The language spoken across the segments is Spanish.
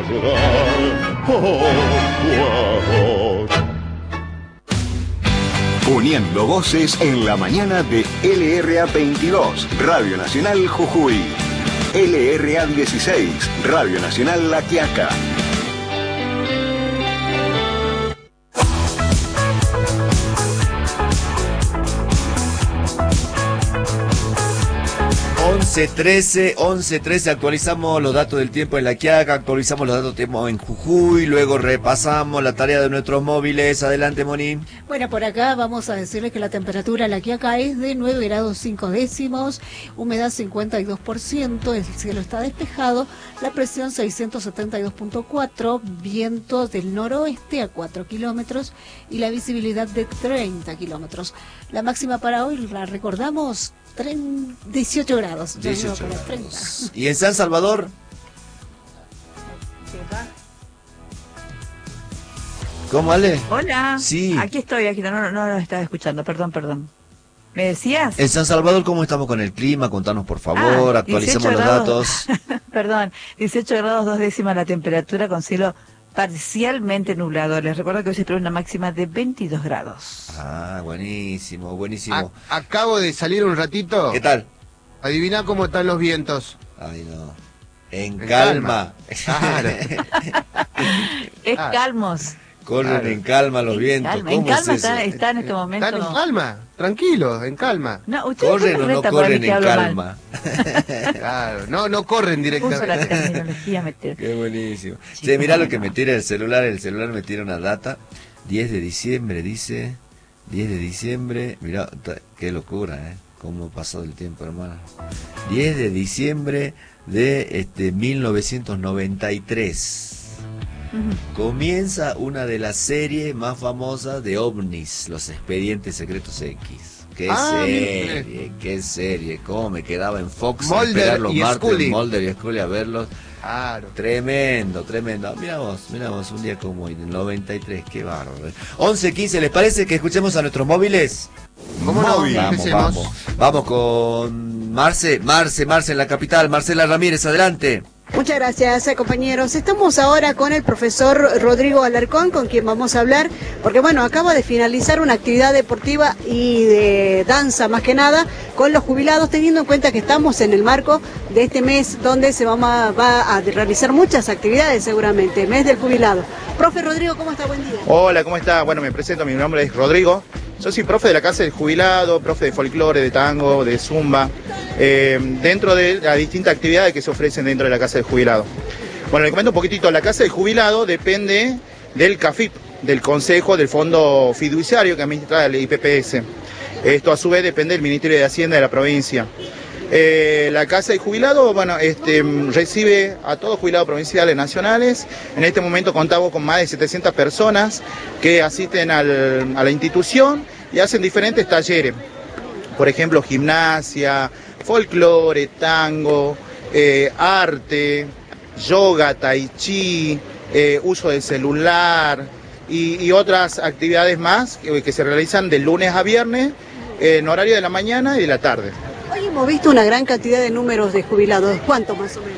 Uniendo voces en la mañana de LRA 22, Radio Nacional Jujuy. LRA 16, Radio Nacional La Quiaca. Once trece, actualizamos los datos del tiempo en La Quiaca, actualizamos los datos del tiempo en Jujuy, luego repasamos la tarea de nuestros móviles. Adelante, Moni. Bueno, por acá vamos a decirles que la temperatura en La Quiaca es de 9 grados 5 décimos, humedad 52%, el cielo está despejado, la presión 672.4, vientos del noroeste a 4 kilómetros y la visibilidad de 30 kilómetros. La máxima para hoy, la recordamos, 18 grados. 18 grados. ¿Y en San Salvador? ¿Cómo, Ale? Hola. Sí. Aquí estoy, no lo estaba escuchando, perdón. ¿Me decías? En San Salvador, ¿cómo estamos con el clima? Contanos, por favor, actualicemos los datos. Perdón, 18 grados 2 décimas la temperatura con cielo parcialmente nublado. Les recuerdo que hoy se espera una máxima de 22 grados. Ah, buenísimo, buenísimo. Acabo de salir un ratito. ¿Qué tal? Adivina cómo están los vientos. Ay, no. En calma. Claro. Es calmos. Corren en calma los vientos. En calma está en este momento. Están en calma, tranquilos, en calma. No, ¿corren o no corren en calma? Claro, no corren directamente. Puso la terminología meter. Qué buenísimo. Sí, mirá lo que me tira el celular me tira una data. 10 de diciembre, dice. 10 de diciembre, mirá, qué locura, cómo ha pasado el tiempo, hermano. 10 de diciembre de 1993. Comienza una de las series más famosas de ovnis, Los Expedientes Secretos X. Qué serie, cómo me quedaba en Fox a esperar los martes, Mulder y Scully a verlos. Claro. Tremendo. Mirá vos, un día como hoy, del 93, qué bárbaro. 11:15, ¿les parece que escuchemos a nuestros móviles? ¿Cómo no? Vamos con Marce en la capital. Marcela Ramírez, adelante. Muchas gracias, compañeros. Estamos ahora con el profesor Rodrigo Alarcón, con quien vamos a hablar, porque bueno, acaba de finalizar una actividad deportiva y de danza más que nada con los jubilados, teniendo en cuenta que estamos en el marco de este mes donde se va a realizar muchas actividades seguramente, mes del jubilado. Profe Rodrigo, ¿cómo está? Buen día. Hola, ¿cómo está? Bueno, me presento, mi nombre es Rodrigo. Yo soy profe de la Casa del Jubilado, profe de folclore, de tango, de zumba, dentro de las distintas actividades que se ofrecen dentro de la Casa del Jubilado. Bueno, le comento un poquitito, la Casa del Jubilado depende del CAFIP, del Consejo del Fondo Fiduciario que administra el IPPS. Esto a su vez depende del Ministerio de Hacienda de la provincia. La Casa del Jubilado, bueno, recibe a todos jubilados provinciales nacionales. En este momento contamos con más de 700 personas que asisten a la institución y hacen diferentes talleres. Por ejemplo, gimnasia, folclore, tango, arte, yoga, tai chi, uso del celular y otras actividades más que se realizan de lunes a viernes en horario de la mañana y de la tarde. Hoy hemos visto una gran cantidad de números de jubilados. ¿Cuánto más o menos?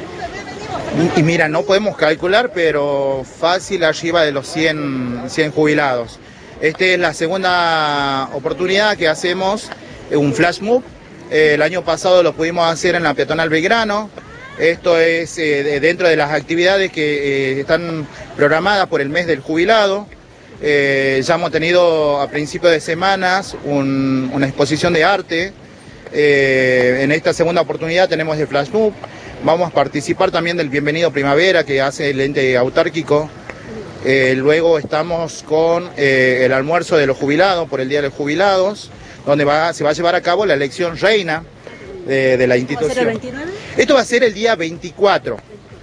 Y mira, no podemos calcular, pero fácil arriba de los 100 jubilados. Esta es la segunda oportunidad que hacemos un flash mob. El año pasado lo pudimos hacer en la Peatonal Belgrano. Esto es dentro de las actividades que están programadas por el mes del jubilado. Ya hemos tenido a principios de semanas una exposición de arte. En esta segunda oportunidad tenemos el flash mob. Vamos a participar también del Bienvenido Primavera que hace el ente autárquico. Luego estamos con el almuerzo de los jubilados por el Día de los Jubilados, donde se va a llevar a cabo la elección reina de la institución. ¿Va a ser el 29? Esto va a ser el día 24.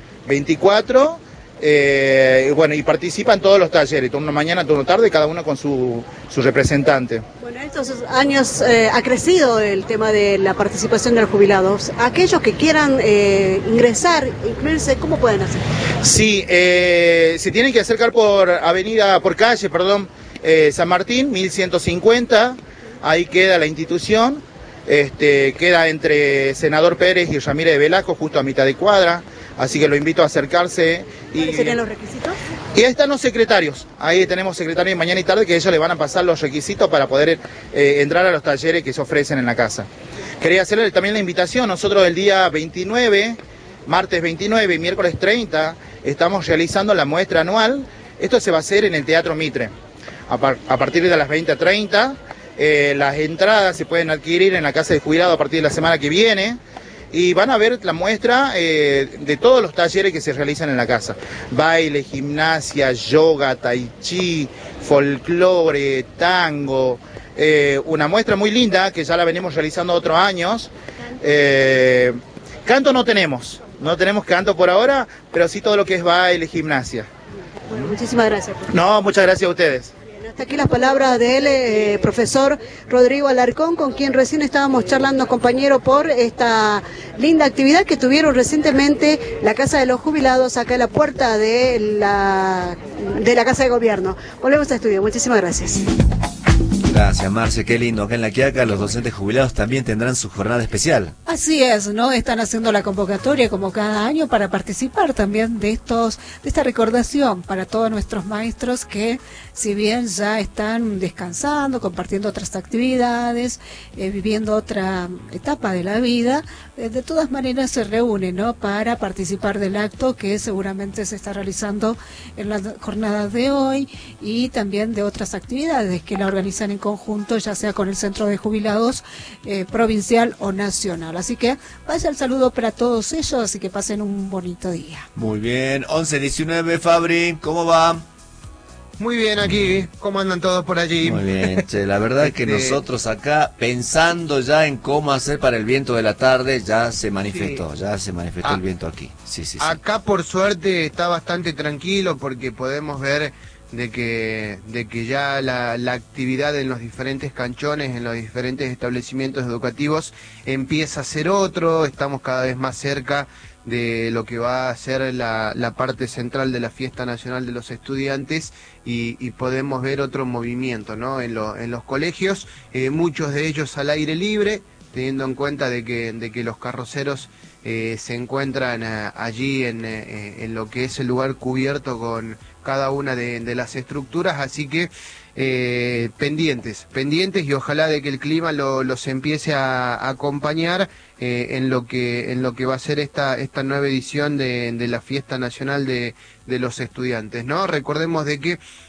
Bueno, y participan todos los talleres, turno mañana, turno tarde, cada uno con su representante. Bueno, estos años ha crecido el tema de la participación de los jubilados. Aquellos que quieran incluirse, ¿cómo pueden hacer? Sí, se tienen que acercar por calle San Martín, 1150, ahí queda la institución, queda entre Senador Pérez y Ramírez de Velasco, justo a mitad de cuadra. Así que lo invito a acercarse. ¿Cuáles serían los requisitos? Y ahí están los secretarios. Ahí tenemos secretarios mañana y tarde que ellos le van a pasar los requisitos para poder entrar a los talleres que se ofrecen en la casa. Quería hacerle también la invitación. Nosotros el día 29, martes 29 y miércoles 30, estamos realizando la muestra anual. Esto se va a hacer en el Teatro Mitre. A partir de las 20:30, las entradas se pueden adquirir en la Casa de Jubilado a partir de la semana que viene. Y van a ver la muestra de todos los talleres que se realizan en la casa. Baile, gimnasia, yoga, tai chi, folclore, tango. Una muestra muy linda que ya la venimos realizando otros años. Canto no tenemos canto por ahora, pero sí todo lo que es baile, gimnasia. Bueno, muchísimas gracias. No, muchas gracias a ustedes. Hasta aquí las palabras del profesor Rodrigo Alarcón, con quien recién estábamos charlando, compañero, por esta linda actividad que tuvieron recientemente la Casa de los Jubilados acá en la puerta de la Casa de Gobierno. Volvemos a estudio. Muchísimas gracias. Gracias, Marce, qué lindo. Acá en La Quiaca los docentes jubilados también tendrán su jornada especial. Así es, ¿no? Están haciendo la convocatoria como cada año para participar también de esta recordación para todos nuestros maestros que, si bien ya están descansando, compartiendo otras actividades, viviendo otra etapa de la vida, de todas maneras se reúnen, ¿no? Para participar del acto que seguramente se está realizando en las jornadas de hoy y también de otras actividades que la organizan en conjunto, ya sea con el Centro de Jubilados provincial o nacional. Así que vaya el saludo para todos ellos y que pasen un bonito día. Muy bien, 11:19, Fabri, ¿cómo va? Muy bien aquí, ¿cómo andan todos por allí? Muy bien, che, la verdad que nosotros acá, pensando ya en cómo hacer para el viento de la tarde, ya se manifestó el viento aquí. Sí. Acá por suerte está bastante tranquilo porque podemos ver de que ya la actividad en los diferentes canchones, en los diferentes establecimientos educativos empieza a ser otro, estamos cada vez más cerca de lo que va a ser la parte central de la Fiesta Nacional de los Estudiantes y podemos ver otro movimiento, ¿no? En los colegios, muchos de ellos al aire libre, teniendo en cuenta de que los carroceros se encuentran allí en lo que es el lugar cubierto con cada una de las estructuras, así que pendientes y ojalá de que el clima los empiece a acompañar en lo que va a ser esta nueva edición de la Fiesta Nacional de los Estudiantes, ¿no? Recordemos de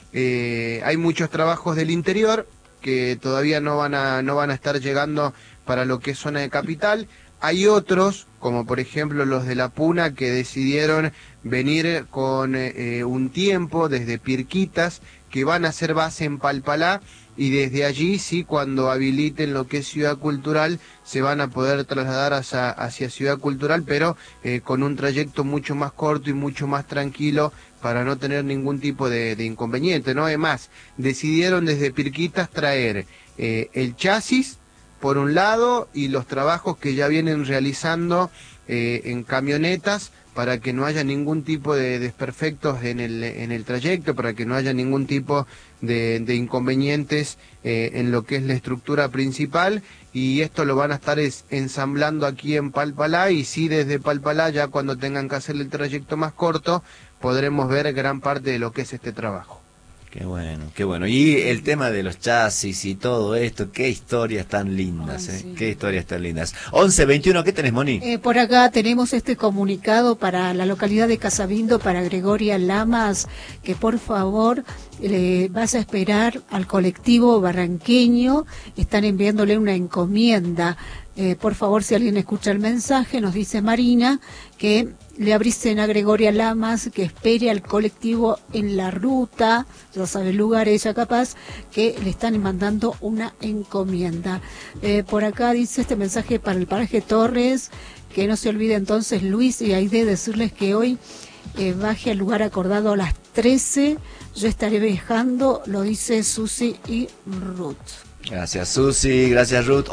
que hay muchos trabajos del interior que todavía no van a estar llegando para lo que es zona de capital. Hay otros, como por ejemplo los de la Puna, que decidieron venir con un tiempo desde Pirquitas, que van a hacer base en Palpalá, y desde allí, sí, cuando habiliten lo que es Ciudad Cultural, se van a poder trasladar hacia Ciudad Cultural, pero con un trayecto mucho más corto y mucho más tranquilo, para no tener ningún tipo de inconveniente, ¿no? Además, decidieron desde Pirquitas traer el chasis, por un lado, y los trabajos que ya vienen realizando en camionetas, para que no haya ningún tipo de desperfectos en el trayecto, para que no haya ningún tipo de inconvenientes en lo que es la estructura principal, y esto lo van a estar ensamblando aquí en Palpalá, y sí, desde Palpalá, ya cuando tengan que hacer el trayecto más corto, podremos ver gran parte de lo que es este trabajo. Qué bueno. Y el tema de los chasis y todo esto, qué historias tan lindas, sí. Qué historias tan lindas. 11:21, ¿qué tenés, Moni? Por acá tenemos este comunicado para la localidad de Casabindo, para Gregoria Lamas, que por favor vas a esperar al colectivo barranqueño, están enviándole una encomienda. Por favor, si alguien escucha el mensaje, nos dice Marina, que le avisen a Gregoria Lamas que espere al colectivo en la ruta, ya sabe el lugar ella capaz, que le están mandando una encomienda. Por acá dice este mensaje para el paraje Torres, que no se olvide entonces Luis y Aide decirles que hoy baje al lugar acordado a las 13, yo estaré viajando, lo dice Susi y Ruth. Gracias, Susi, gracias, Ruth.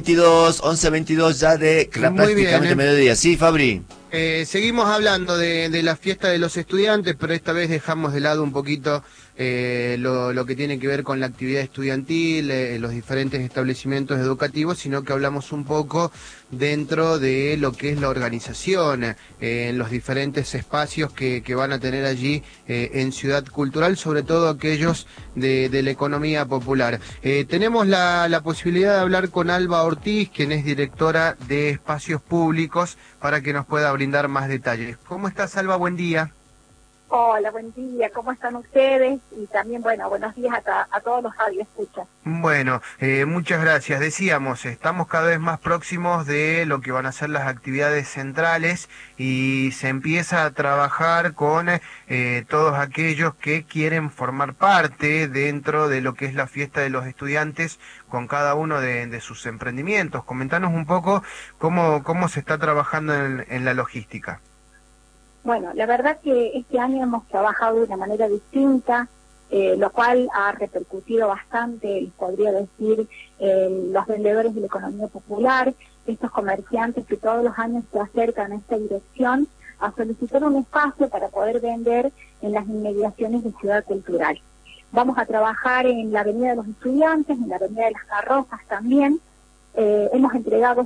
11:22 ya de prácticamente mediodía. Sí, Fabri. Seguimos hablando de la fiesta de los estudiantes, pero esta vez dejamos de lado un poquito lo que tiene que ver con la actividad estudiantil, los diferentes establecimientos educativos, sino que hablamos un poco dentro de lo que es la organización, en los diferentes espacios que van a tener allí en Ciudad Cultural, sobre todo aquellos de la economía popular. Tenemos la posibilidad de hablar con Alba Ortiz, quien es directora de Espacios Públicos, para que nos pueda brindar más detalles. ¿Cómo estás, Alba? Buen día. Hola, buen día, ¿cómo están ustedes? Y también, bueno, buenos días a todos los radioescuchas. Bueno, muchas gracias. Decíamos, estamos cada vez más próximos de lo que van a ser las actividades centrales y se empieza a trabajar con todos aquellos que quieren formar parte dentro de lo que es la fiesta de los estudiantes con cada uno de sus emprendimientos. Comentanos un poco cómo se está trabajando en la logística. Bueno, la verdad que este año hemos trabajado de una manera distinta, lo cual ha repercutido bastante, les podría decir, los vendedores de la economía popular, estos comerciantes que todos los años se acercan a esta dirección a solicitar un espacio para poder vender en las inmediaciones de Ciudad Cultural. Vamos a trabajar en la Avenida de los Estudiantes, en la Avenida de las Carrozas también. Hemos entregado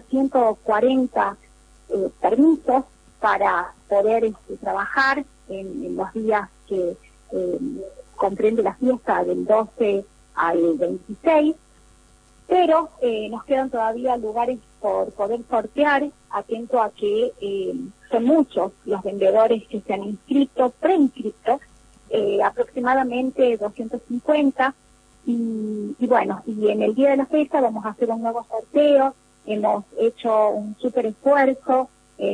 140 permisos para poder trabajar en los días que comprende la fiesta del 12 al 26, pero nos quedan todavía lugares por poder sortear, atento a que son muchos los vendedores que se han inscrito, preinscritos, aproximadamente 250, y bueno, y en el día de la fecha vamos a hacer un nuevo sorteo. Hemos hecho un súper esfuerzo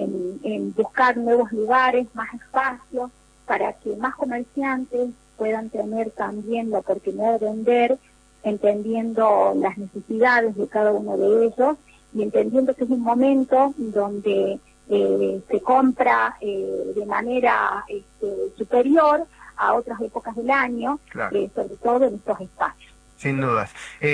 en buscar nuevos lugares, más espacios, para que más comerciantes puedan tener también la oportunidad de vender, entendiendo las necesidades de cada uno de ellos y entendiendo que es un momento donde se compra de manera superior a otras épocas del año, claro, sobre todo en estos espacios. Sin dudas.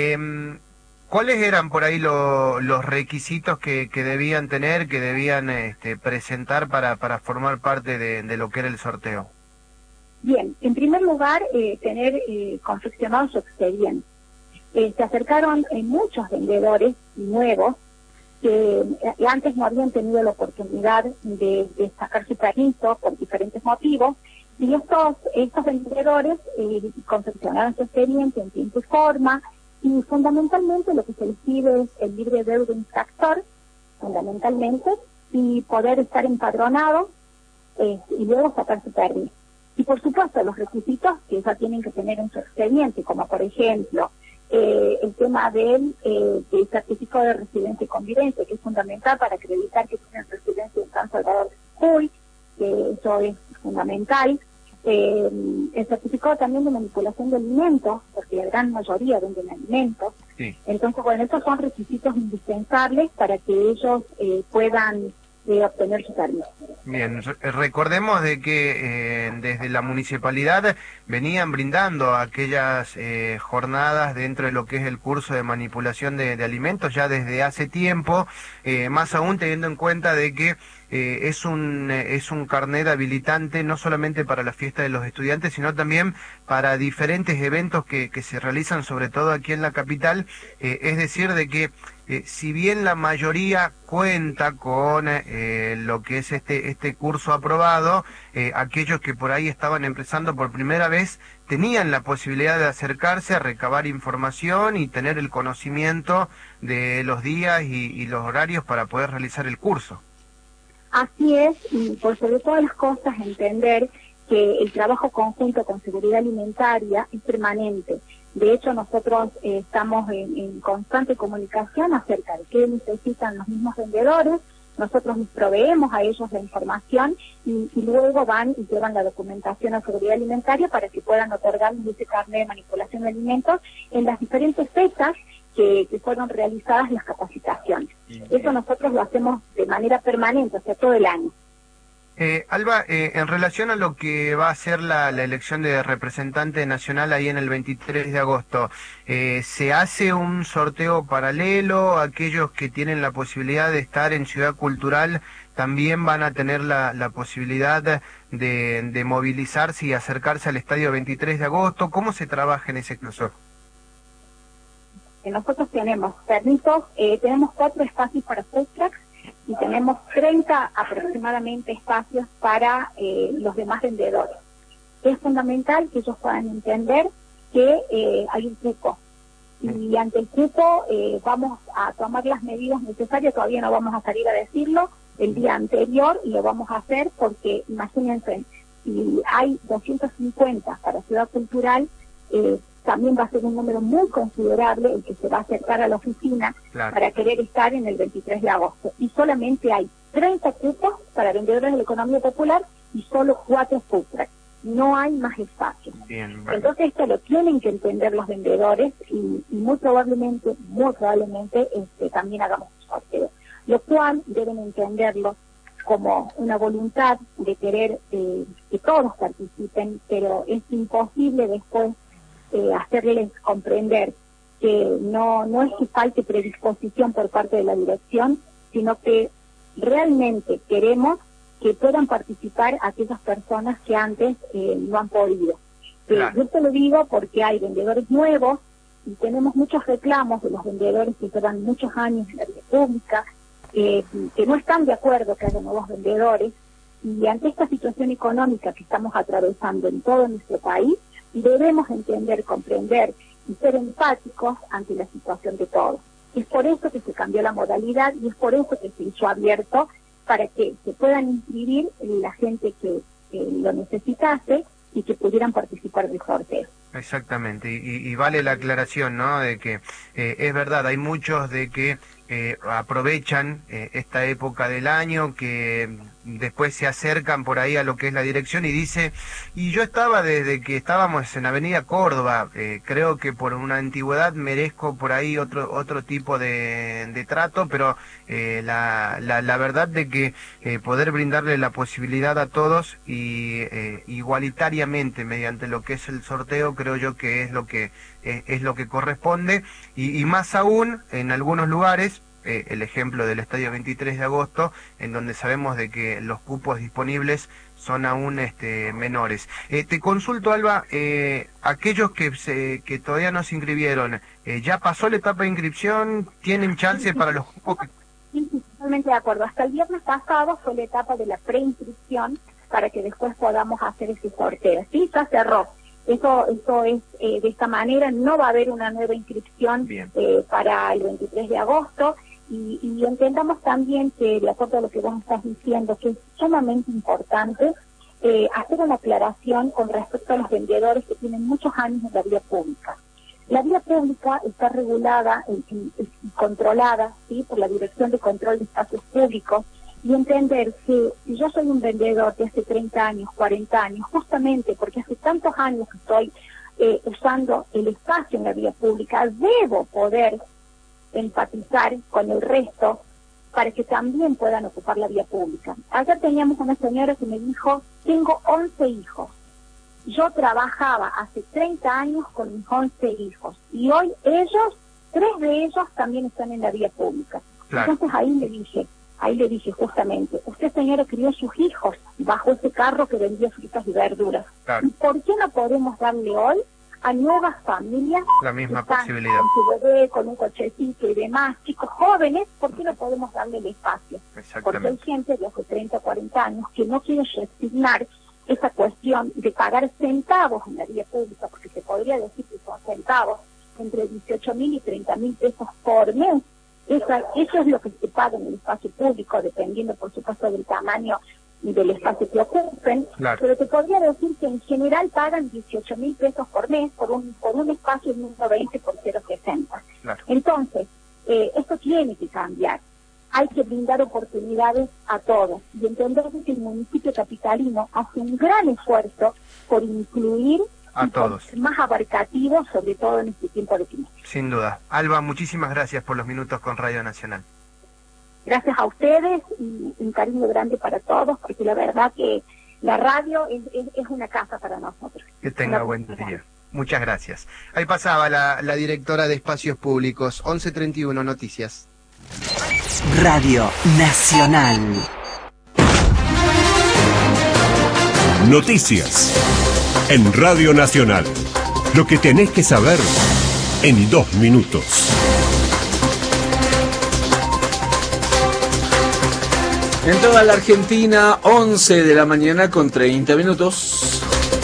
¿Cuáles eran por ahí los requisitos que debían tener, que debían presentar para formar parte de lo que era el sorteo? Bien, en primer lugar, tener confeccionado su expediente. Se acercaron muchos vendedores nuevos que antes no habían tenido la oportunidad de sacar su permiso por diferentes motivos, y estos vendedores confeccionaron su expediente en tiempo y forma. Y fundamentalmente lo que se les pide es el libre deuda infractor, fundamentalmente, y poder estar empadronado y luego sacar su permiso. Y por supuesto los requisitos que ya tienen que tener en su expediente, como por ejemplo el tema del certificado de residencia y convivencia, que es fundamental para acreditar que tienen residencia en San Salvador de Jujuy, que eso es fundamental. El certificado también de manipulación de alimentos, porque la gran mayoría venden alimentos. Sí. Entonces, bueno, estos son requisitos indispensables para que ellos puedan obtener su permiso. Bien, recordemos de que desde la municipalidad venían brindando aquellas jornadas dentro de lo que es el curso de manipulación de alimentos ya desde hace tiempo, más aún teniendo en cuenta de que es un carnet habilitante no solamente para la fiesta de los estudiantes, sino también para diferentes eventos que se realizan, sobre todo aquí en la capital, es decir, de que si bien la mayoría cuenta con lo que es este curso aprobado, aquellos que por ahí estaban empezando por primera vez tenían la posibilidad de acercarse a recabar información y tener el conocimiento de los días y los horarios para poder realizar el curso. Así es, y por sobre todas las cosas entender que el trabajo conjunto con seguridad alimentaria es permanente. De hecho, nosotros estamos en constante comunicación acerca de qué necesitan los mismos vendedores. Nosotros les proveemos a ellos la información y luego van y llevan la documentación a seguridad alimentaria para que puedan otorgarles ese carnet de manipulación de alimentos en las diferentes fechas que fueron realizadas las capacitaciones. Eso nosotros lo hacemos de manera permanente, o sea, todo el año. Alba, en relación a lo que va a ser la elección de representante nacional ahí en el 23 de agosto, ¿se hace un sorteo paralelo? ¿Aquellos que tienen la posibilidad de estar en Ciudad Cultural también van a tener la posibilidad de movilizarse y acercarse al estadio 23 de agosto. ¿Cómo se trabaja en ese closor? Nosotros tenemos permisos, tenemos 4 espacios para food trucks y tenemos 30 aproximadamente espacios para los demás vendedores. Es fundamental que ellos puedan entender que hay un cupo. Y ante el cupo vamos a tomar las medidas necesarias, todavía no vamos a salir a decirlo el día anterior, y lo vamos a hacer porque, imagínense, si hay 250 para Ciudad Cultural, también va a ser un número muy considerable el que se va a acercar a la oficina para querer estar en el 23 de agosto. Y solamente hay 30 cupos para vendedores de la economía popular y solo 4 food trucks. No hay más espacios. Bien, bueno. Entonces esto lo tienen que entender los vendedores y muy probablemente también hagamos un sorteo. Lo cual deben entenderlo como una voluntad de querer que todos participen, pero es imposible después hacerles comprender que no es que falte predisposición por parte de la dirección, sino que realmente queremos que puedan participar aquellas personas que antes no han podido. Yo te lo digo porque hay vendedores nuevos y tenemos muchos reclamos de los vendedores que llevan muchos años en la vía pública, que no están de acuerdo que haya nuevos vendedores, y ante esta situación económica que estamos atravesando en todo nuestro país, debemos entender, comprender y ser empáticos ante la situación de todos. Es por eso que se cambió la modalidad y es por eso que se hizo abierto para que se puedan inscribir la gente que lo necesitase y que pudieran participar del sorteo. Exactamente, y vale la aclaración, ¿no?, de que es verdad, hay muchos de que aprovechan esta época del año, que después se acercan por ahí a lo que es la dirección y dice, y yo estaba desde que estábamos en Avenida Córdoba, creo que por una antigüedad merezco por ahí otro tipo de trato, pero la verdad de que poder brindarle la posibilidad a todos y igualitariamente mediante lo que es el sorteo, creo yo que es lo que corresponde, y más aún en algunos lugares, el ejemplo del estadio 23 de agosto, en donde sabemos de que los cupos disponibles son aún menores. Te consulto, Alba, aquellos que todavía no se inscribieron, ¿ya pasó la etapa de inscripción? ¿Tienen chance para los cupos que... Sí, totalmente de acuerdo. Hasta el viernes pasado fue la etapa de la preinscripción para que después podamos hacer ese sorteo. Sí, ya cerró. Eso es de esta manera, no va a haber una nueva inscripción para el 23 de agosto y entendamos también que, de acuerdo a lo que vos estás diciendo, que es sumamente importante hacer una aclaración con respecto a los vendedores que tienen muchos años en la vía pública. La vía pública está regulada y controlada, ¿sí?, por la Dirección de Control de Espacios Públicos, y entender que si yo soy un vendedor de hace 30 años, 40 años, justamente porque hace tantos años que estoy usando el espacio en la vía pública, debo poder empatizar con el resto para que también puedan ocupar la vía pública. Ayer teníamos una señora que me dijo, tengo 11 hijos. Yo trabajaba hace 30 años con mis 11 hijos y hoy 3 de ellos también están en la vía pública. Claro. Entonces ahí le dije justamente, usted, señora, crió sus hijos bajo ese carro que vendía frutas y verduras. Claro. ¿Y por qué no podemos darle hoy a nuevas familias la misma posibilidad? Con su bebé, con un cochecito y demás, chicos jóvenes, ¿por qué no podemos darle el espacio? Porque hay gente de hace 30 o 40 años que no quiere resignar esa cuestión de pagar centavos en la vía pública, porque se podría decir que son centavos, entre 18.000 y 30.000 pesos por mes. Eso es lo que se paga en el espacio público, dependiendo, por supuesto, del tamaño y del espacio que ocupen. Claro. Pero te podría decir que en general pagan 18.000 pesos por mes por un espacio de 120 por 0,60. Claro. Entonces, esto tiene que cambiar. Hay que brindar oportunidades a todos y entender que el municipio capitalino hace un gran esfuerzo por incluir a todos, más abarcativos, sobre todo en este tiempo de crisis. Sin duda. Alba, muchísimas gracias por los minutos con Radio Nacional. Gracias a ustedes y un cariño grande para todos, porque la verdad que la radio es una casa para nosotros. Que tenga buen día. Muchas gracias. Ahí pasaba la directora de Espacios Públicos. 11:31 Noticias. Radio Nacional. Noticias en Radio Nacional. Lo que tenés que saber en 2 minutos. En toda la Argentina, 11 de la mañana con 30 minutos.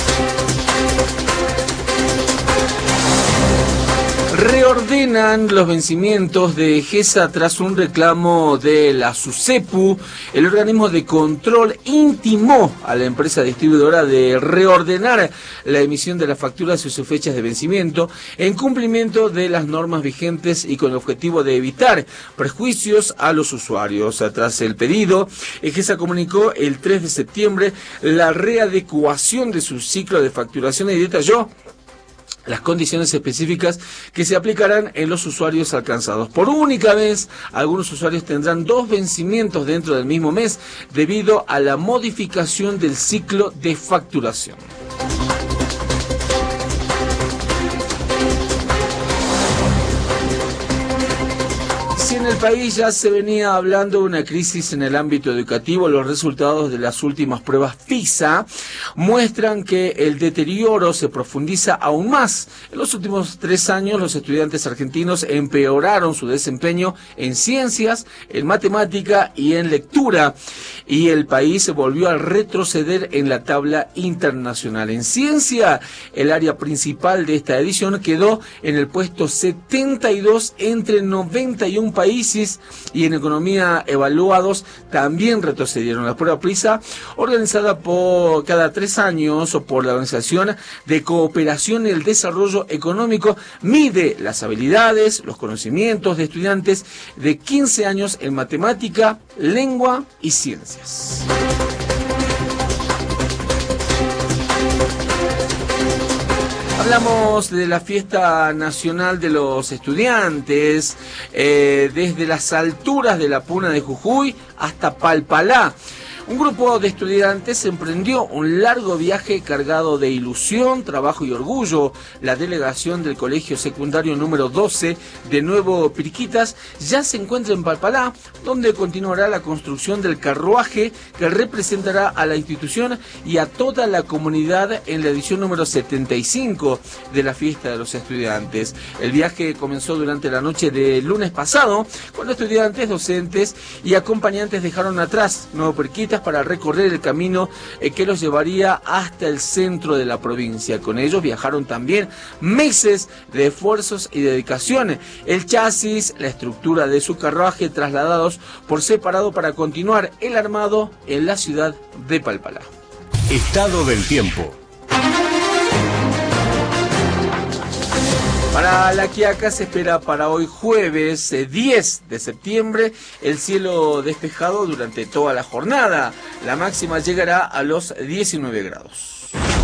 Reordenan los vencimientos de GESA tras un reclamo de la SUSEPU. El organismo de control intimó a la empresa distribuidora de reordenar la emisión de las facturas y sus fechas de vencimiento en cumplimiento de las normas vigentes y con el objetivo de evitar prejuicios a los usuarios. Tras el pedido, GESA comunicó el 3 de septiembre la readecuación de su ciclo de facturación y detalló las condiciones específicas que se aplicarán en los usuarios alcanzados. Por única vez, algunos usuarios tendrán 2 vencimientos dentro del mismo mes debido a la modificación del ciclo de facturación. Si en el país ya se venía hablando de una crisis en el ámbito educativo, los resultados de las últimas pruebas PISA muestran que el deterioro se profundiza aún más. En los últimos 3 años, los estudiantes argentinos empeoraron su desempeño en ciencias, en matemática y en lectura, y el país volvió a retroceder en la tabla internacional. En ciencia, el área principal de esta edición quedó en el puesto 72 entre 91 países, y en economía evaluados también retrocedieron. La prueba PISA, organizada por cada 3 años o por la Organización de Cooperación y el Desarrollo Económico, mide las habilidades, los conocimientos de estudiantes de 15 años en matemática, lengua y ciencias. Hablamos de la fiesta nacional de los estudiantes, desde las alturas de la Puna de Jujuy hasta Palpalá. Un grupo de estudiantes emprendió un largo viaje cargado de ilusión, trabajo y orgullo. La delegación del Colegio Secundario número 12 de Nuevo Pirquitas ya se encuentra en Palpalá, donde continuará la construcción del carruaje que representará a la institución y a toda la comunidad en la edición número 75 de la fiesta de los estudiantes. El viaje comenzó durante la noche del lunes pasado, cuando estudiantes, docentes y acompañantes dejaron atrás Nuevo Pirquitas para recorrer el camino que los llevaría hasta el centro de la provincia. Con ellos viajaron también meses de esfuerzos y dedicación. El chasis, la estructura de su carruaje trasladados por separado para continuar el armado en la ciudad de Palpalá. Estado del tiempo. Para La Quiaca se espera para hoy jueves 10 de septiembre el cielo despejado durante toda la jornada. La máxima llegará a los 19 grados.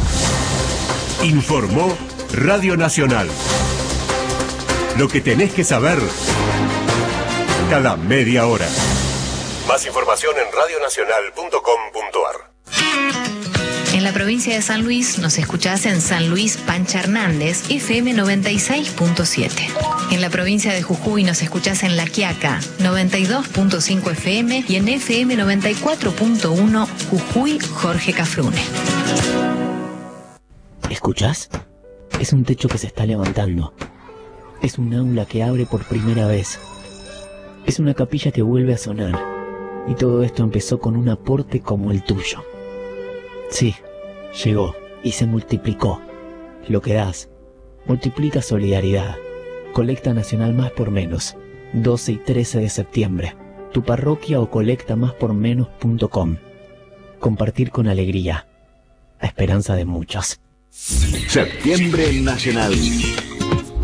Informó Radio Nacional. Lo que tenés que saber cada media hora. Más información en radionacional.com.ar. En la provincia de San Luis nos escuchás en San Luis Pancha Hernández, FM 96.7. En la provincia de Jujuy nos escuchás en La Quiaca, 92.5 FM y en FM 94.1 Jujuy Jorge Cafrune. ¿Escuchás? Es un techo que se está levantando. Es un aula que abre por primera vez. Es una capilla que vuelve a sonar. Y todo esto empezó con un aporte como el tuyo. Sí, llegó y se multiplicó. Lo que das multiplica solidaridad. Colecta Nacional Más por Menos, 12 y 13 de septiembre. Tu parroquia o colectamáspormenos.com. Compartir con alegría. A esperanza de muchos. Septiembre Nacional.